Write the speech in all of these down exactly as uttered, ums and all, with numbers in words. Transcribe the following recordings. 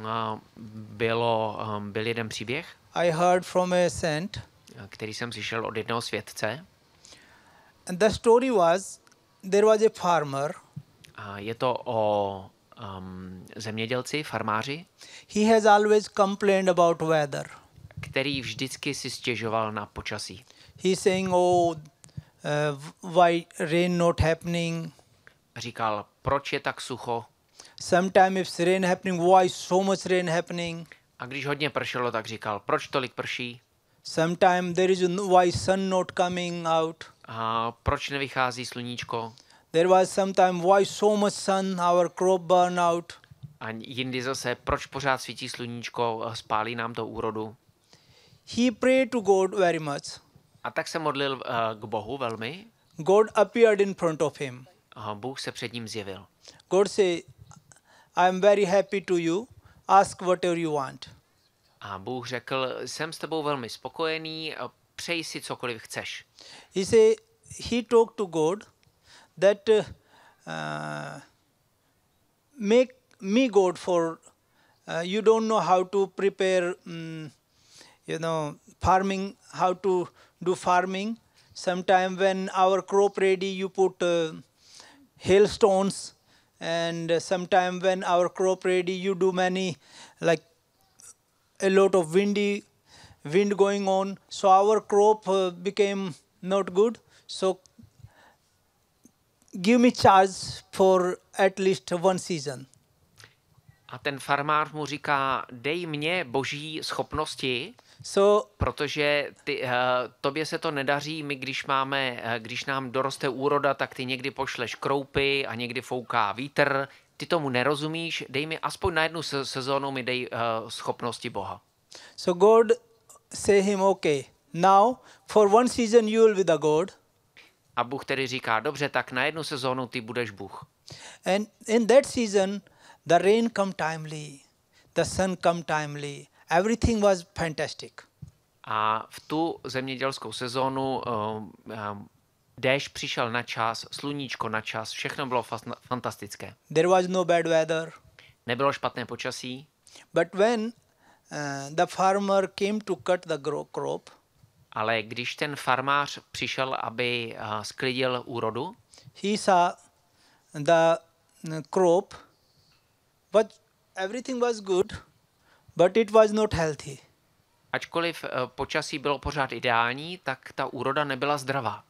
A bylo, um, byl jeden příběh, I heard from a saint. který jsem slyšel od jednoho svědce. And the story was, there was a farmer. A je to o um, zemědělci, farmáři, He has always complained about weather. který vždycky si stěžoval na počasí. He's saying, oh, uh, why rain not happening? Říkal, proč je tak sucho? Sometime if rain happening, why so much rain happening? A když hodně pršelo, tak říkal, proč tolik prší? Sometime there is no, why sun not coming out? A proč nevychází sluníčko? There was sometime why so much sun, our crop burn out. A jindy zase, proč pořád svítí sluníčko, spálí nám to úrodu? He prayed to God very much. A tak se modlil uh, k Bohu velmi. God appeared in front of him. A Bůh se před ním zjevil. God say, I am very happy to you. Ask whatever you want. A Bůh řekl, jsem s tebou velmi spokojený, přej si cokoliv chceš. He say, he talked to God that uh, make me God for, uh, you don't know how to prepare, um, you know, farming, how to do farming. Sometime when our crop ready, you put uh, hailstones, and uh, sometime when our crop ready, you do many, like a lot of windy, wind going on. So our crop uh, became not good. So give me charge for at least one season. A ten farmář mu říká, dej mě boží schopnosti, So protože ty, uh, tobě se to nedaří, my když máme, uh, když nám doroste úroda, tak ty někdy pošleš kroupy a někdy fouká vítr, ty tomu nerozumíš, dej mi aspoň na jednu se- sezónu mi dej uh, schopnosti Boha. so God say him, okay, now for one season you will be the God, A Bůh tedy říká, dobře, tak na jednu sezónu ty budeš Bůh. and in that season the rain come timely, the sun come timely, everything was fantastic. A v tu zemědělskou sezónu uh, uh, déšť přišel na čas, sluníčko na čas, všechno bylo fas- fantastické. There was no bad weather. Nebylo špatné počasí, But when uh, the farmer came to cut the gro- crop, ale když ten farmář přišel, aby uh, sklidil úrodu, he saw the uh, crop, but everything was good, but it was not healthy. ačkoliv uh, počasí bylo pořád ideální, tak ta úroda nebyla zdravá.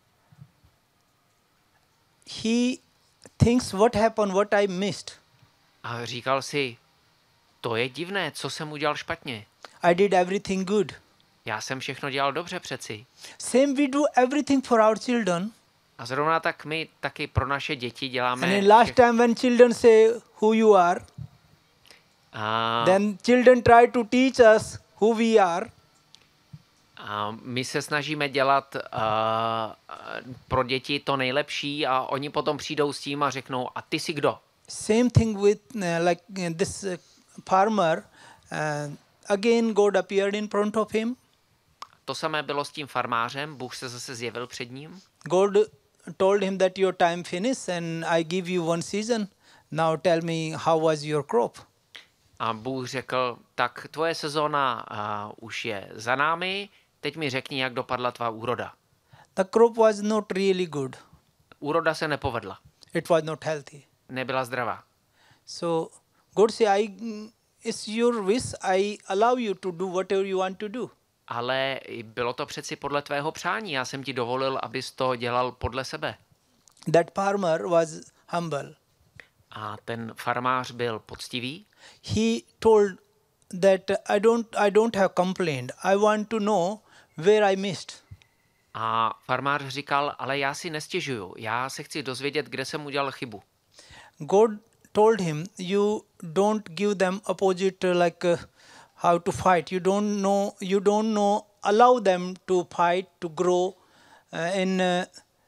He thinks, what happened, what I missed. A říkal si, to je divné, co jsem udělal špatně. I did everything good. Já jsem všechno dělal dobře přeci. Same we do everything for our children. A zrovna tak my taky pro naše děti děláme. And in last všech- time when children say who you are, a, then children try to teach us who we are. a my se snažíme dělat a, pro děti to nejlepší a oni potom přijdou s tím a řeknou, a ty jsi kdo? Same thing with uh, like uh, this uh, farmer. Uh, again, God appeared in front of him. To samé bylo s tím farmářem, Bůh se zase zjevil před ním. God told him that your time finished and I give you one season. Now tell me how was your crop? A Bůh řekl, tak tvoje sezóna uh, už je za námi, teď mi řekni, jak dopadla tvá úroda. The crop was not really good. Úroda se nepovedla, It was not healthy. nebyla zdravá. So God said, I, it's your wish. I allow you to do whatever you want to do. Ale bylo to přeci podle tvého přání, já jsem ti dovolil, abys to dělal podle sebe. That farmer was humble. A ten farmář byl poctivý. He told that I don't, I don't have complained. I want to know where I missed. A farmář říkal, ale já si nestěžuju, já se chci dozvědět, kde jsem udělal chybu. God told him, you don't give them opposite uh, like uh, how to fight. You don't know, you don't know, allow them to fight, to grow uh, in uh,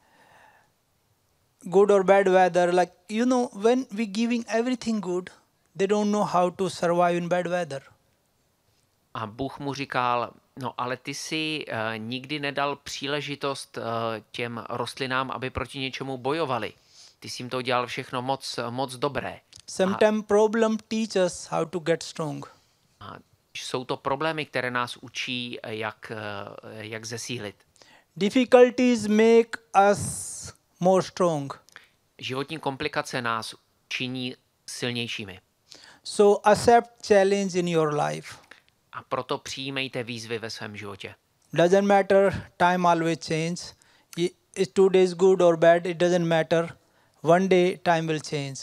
good or bad weather. Like, you know, when we giving everything good, they don't know how to survive in bad weather. A Bůh mu říkal, no ale ty si uh, nikdy nedal příležitost uh, těm rostlinám, aby proti něčemu bojovali. Ty jsi jim to dělal všechno moc, moc dobré. Sometimes problem teach us how to get strong. A jsou to problémy, které nás učí, jak, jak zesílit. Difficulties make us more strong. Životní komplikace nás činí silnějšími. So accept challenge in your life. A proto přijímejte výzvy ve svém životě. Doesn't matter, time always change. I- Is two days good or bad? It doesn't matter. One day time will change.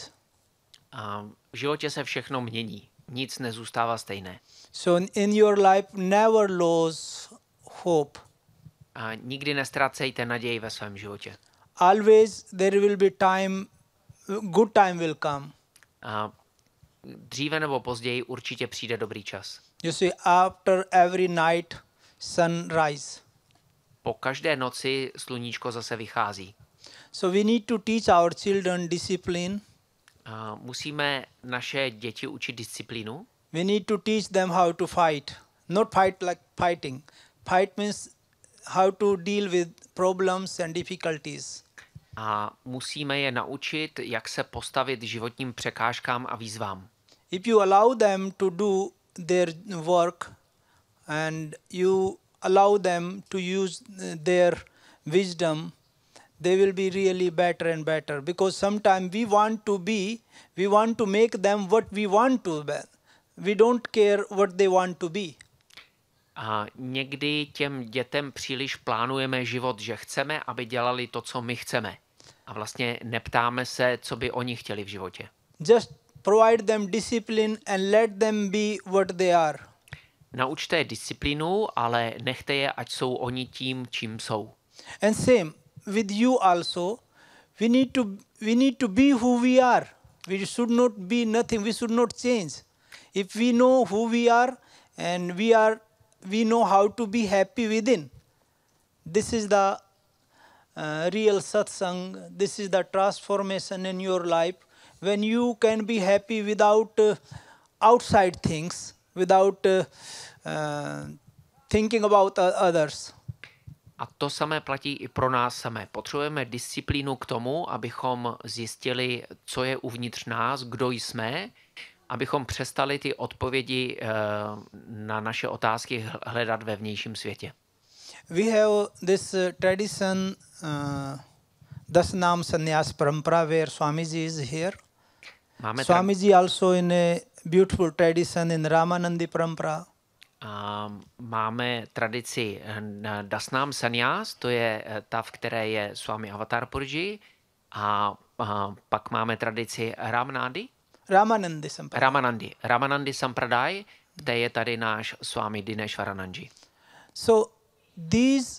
A v životě se všechno mění. Nic nezůstává stejné. So in- in your life, never lose hope. A nikdy nestracejte naději ve svém životě. Always there will be time, good time will come. A dříve nebo později určitě přijde dobrý čas. You see, after every night, sunrise. Po každé noci sluníčko zase vychází. So we need to teach our children discipline. A musíme naše děti učit disciplínu. We need to teach them how to fight. Not fight like fighting. Fight means how to deal with problems and difficulties. A musíme je naučit, jak se postavit životním překážkám a výzvám. If you allow them to do their work and you allow them to use uh, their wisdom, they will be really better and better. Because sometimes we want to be, we want to make them what we want to be. We don't care what they want to be. A někdy těm dětem příliš plánujeme život, že chceme, aby dělali to, co my chceme. A vlastně neptáme se, co by oni chtěli v životě. Just provide them discipline and let them be what they are. Naučte je disciplínu, ale nechte je, ať jsou oni tím, čím jsou. And same with you also. We need to we need to be who we are. We should not be nothing. We should not change. If we know who we are and we are we know how to be happy within. This is the uh, real satsang. This is the transformation in your life when you can be happy without uh, outside things, without uh, uh, thinking about uh, others. A to samé platí i pro nás samé. Potřebujeme disciplínu k tomu, abychom zjistili, co je uvnitř nás, kdo jsme, abychom přestali ty odpovědi uh, na naše otázky hledat ve vnějším světě. We have this uh, tradition, uh, Dasnam Sannyas Parampara, where Swamiji is here. Máme, tra- Swamiji also in a beautiful tradition in Ramanandi Parampara. a máme tradici eh, Dasnam Sannyas, to je eh, ta, v které je Swami Avatar Purji, a, a pak máme tradici Ramanandi, Ramanandi Sampradaya. Ramanandi, Ramanandi Sampradaj, kde je tady náš Swami Dineshwaranandji. So these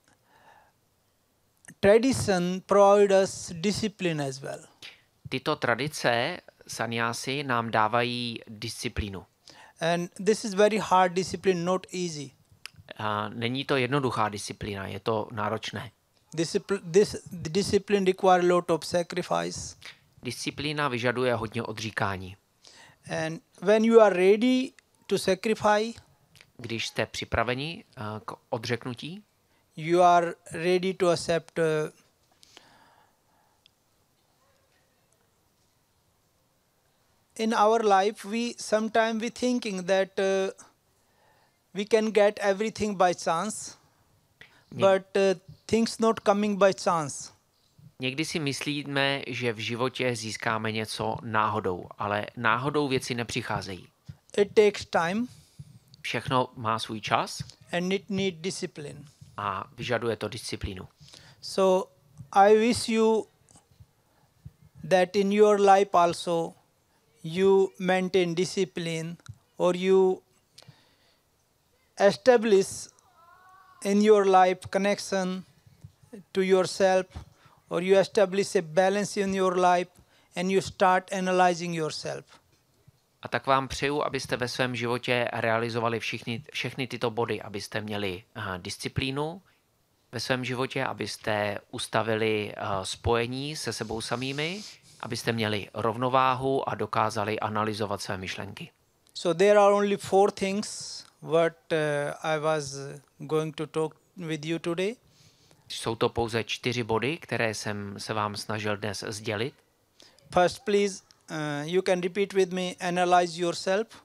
tradition provide us discipline as well. Tyto tradice sanyásy nám dávají disciplínu. And this is very hard discipline, not easy. A není to jednoduchá disciplína, je to náročné. Discipline, this the discipline require a lot of sacrifice. Disciplína vyžaduje hodně odříkání. And when you are ready to sacrifice, Když jste připraveni uh, k odřeknutí, you are ready to accept uh, in our life we sometimes we thinking that uh, we can get everything by chance, but uh, things not coming by chance. někdy si myslíme, že v životě získáme něco náhodou, ale náhodou věci nepřicházejí. It takes time Všechno má svůj čas and it need discipline. a vyžaduje to disciplínu. So I wish you that in your life also you maintain discipline, or you establish in your life connection to yourself, or you establish a balance in your life and you start analyzing yourself. A tak vám přeju, abyste ve svém životě realizovali všichni, všechny tyto body, abyste měli uh, disciplínu ve svém životě, abyste ustavili uh, spojení se sebou samými, abyste měli rovnováhu a dokázali analyzovat své myšlenky. So there are only four things what uh, I was going to talk with you today. Jsou to pouze čtyři body, které jsem se vám snažil dnes sdělit. First, please uh, you can repeat with me, analyze yourself.